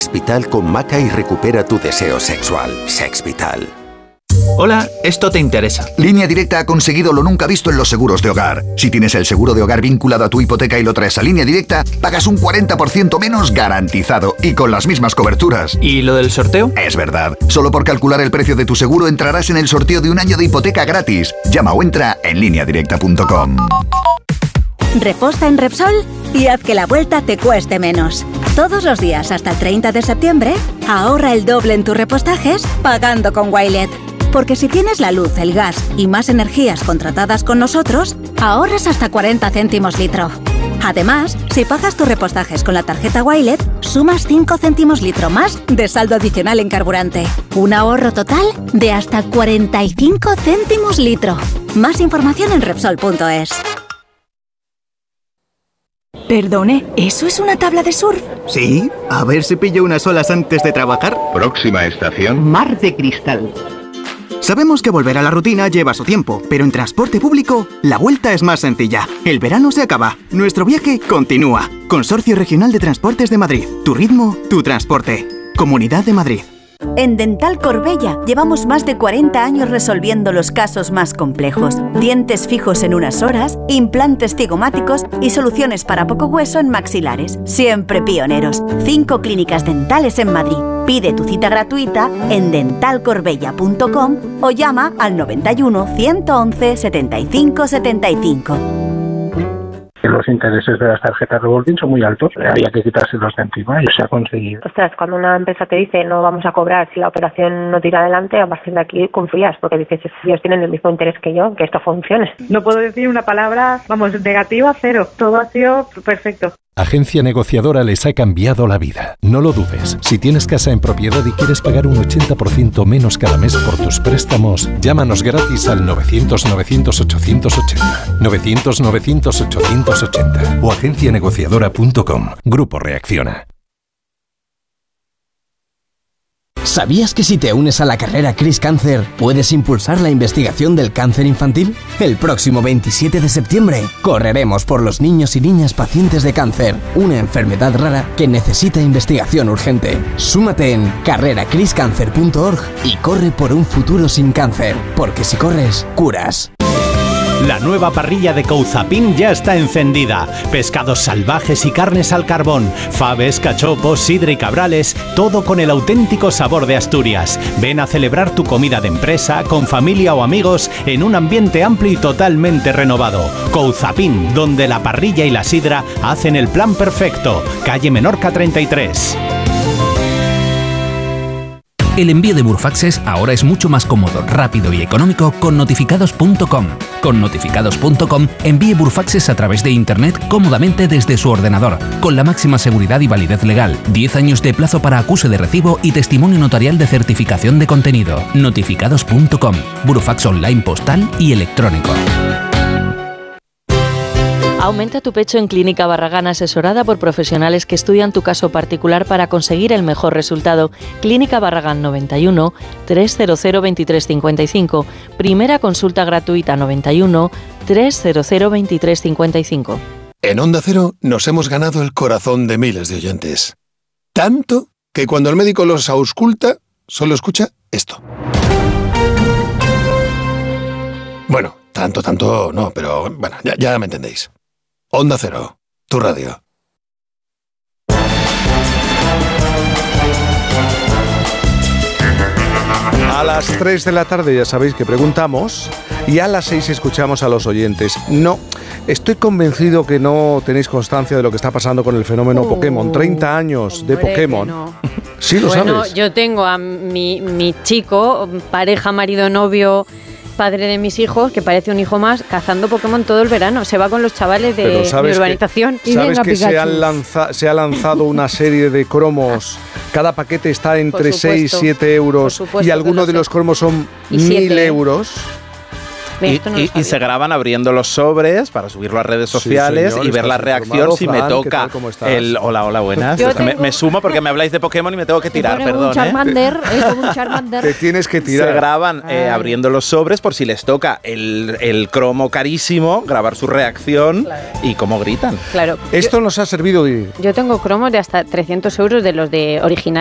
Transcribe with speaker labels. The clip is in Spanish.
Speaker 1: Vital con maca y recupera tu deseo sexual. Sex Vital.
Speaker 2: Hola, esto te interesa.
Speaker 3: Línea Directa ha conseguido lo nunca visto en los seguros de hogar. Si tienes el seguro de hogar vinculado a tu hipoteca y lo traes a Línea Directa, pagas un 40% menos garantizado y con las mismas coberturas.
Speaker 2: ¿Y lo del sorteo?
Speaker 3: Es verdad. Solo por calcular el precio de tu seguro entrarás en el sorteo de un año de hipoteca gratis. Llama o entra en lineadirecta.com.
Speaker 4: Reposta en Repsol y haz que la vuelta te cueste menos. Todos los días hasta el 30 de septiembre, ahorra el doble en tus repostajes pagando con Wilet. Porque si tienes la luz, el gas y más energías contratadas con nosotros, ahorras hasta 40 céntimos litro. Además, si pagas tus repostajes con la tarjeta Wilet, sumas 5 céntimos litro más de saldo adicional en carburante. Un ahorro total de hasta 45 céntimos litro. Más información en Repsol.es.
Speaker 5: Perdone, ¿eso es una tabla de surf?
Speaker 6: Sí, a ver si pillo unas olas antes de trabajar.
Speaker 7: Próxima estación:
Speaker 6: Mar de Cristal. Sabemos que volver a la rutina lleva su tiempo, pero en transporte público la vuelta es más sencilla. El verano se acaba, nuestro viaje continúa. Consorcio Regional de Transportes de Madrid. Tu ritmo, tu transporte. Comunidad de Madrid.
Speaker 8: En Dental Corbella llevamos más de 40 años resolviendo los casos más complejos. Dientes fijos en unas horas, implantes cigomáticos y soluciones para poco hueso en maxilares. Siempre pioneros. 5 clínicas dentales en Madrid. Pide tu cita gratuita en dentalcorbella.com o llama al 91 111 75 75.
Speaker 9: Los intereses de las tarjetas revolving son muy altos, había que quitárselos de encima y se ha conseguido.
Speaker 10: Ostras, cuando una empresa te dice no vamos a cobrar si la operación no tira adelante, a partir de aquí confías, porque dices, ellos tienen el mismo interés que yo, que esto funcione.
Speaker 11: No puedo decir una palabra, negativa, cero. Todo ha sido perfecto.
Speaker 12: Agencia Negociadora les ha cambiado la vida. No lo dudes. Si tienes casa en propiedad y quieres pagar un 80% menos cada mes por tus préstamos, llámanos gratis al 900-900-880. 900-900-880 o agencianegociadora.com. Grupo Reacciona.
Speaker 13: ¿Sabías que si te unes a la carrera Cris Cáncer puedes impulsar la investigación del cáncer infantil? El próximo 27 de septiembre correremos por los niños y niñas pacientes de cáncer, una enfermedad rara que necesita investigación urgente. Súmate en carreracriscancer.org y corre por un futuro sin cáncer, porque si corres, curas.
Speaker 14: La nueva parrilla de Couzapin ya está encendida. Pescados salvajes y carnes al carbón, faves, cachopos, sidra y cabrales, todo con el auténtico sabor de Asturias. Ven a celebrar tu comida de empresa, con familia o amigos, en un ambiente amplio y totalmente renovado. Couzapin, donde la parrilla y la sidra hacen el plan perfecto. Calle Menorca 33.
Speaker 15: El envío de Burfaxes ahora es mucho más cómodo, rápido y económico con notificados.com. Con notificados.com envíe Burfaxes a través de Internet cómodamente desde su ordenador, con la máxima seguridad y validez legal, 10 años de plazo para acuse de recibo y testimonio notarial de certificación de contenido. Notificados.com, Burfax online postal y electrónico.
Speaker 16: Aumenta tu pecho en Clínica Barragán, asesorada por profesionales que estudian tu caso particular para conseguir el mejor resultado. Clínica Barragán 91 300 2355. Primera consulta gratuita 91 300 2355.
Speaker 17: En Onda Cero nos hemos ganado el corazón de miles de oyentes. Tanto que cuando el médico los ausculta, solo escucha esto. Bueno, tanto no, pero bueno, ya me entendéis. Onda Cero, tu radio.
Speaker 18: A las 3 de la tarde ya sabéis que preguntamos y a las 6 escuchamos a los oyentes. No, estoy convencido que no tenéis constancia de lo que está pasando con el fenómeno Pokémon. 30 años de Pokémon. No. Sí, lo sabes.
Speaker 19: Bueno, yo tengo a mi chico, pareja, marido, novio, padre de mis hijos, que parece un hijo más, cazando Pokémon todo el verano. Se va con los chavales de mi urbanización.
Speaker 18: ¿Sabes que se ha lanzado una serie de cromos? Cada paquete está entre 6 y 7 euros y algunos de los cromos son 1.000 euros.
Speaker 7: Y se graban abriendo los sobres para subirlo a redes sociales, señor, y ver la reacción si me toca el hola, buenas. Me sumo porque me habláis de Pokémon y me tengo que tirar, perdón.
Speaker 19: Un Charmander, como un Charmander.
Speaker 18: Te tienes que tirar.
Speaker 7: Se graban abriendo los sobres por si les toca el cromo carísimo, grabar su reacción y cómo gritan.
Speaker 19: Claro.
Speaker 18: Esto nos ha servido.
Speaker 19: Yo tengo cromos de hasta 300 euros de los de original.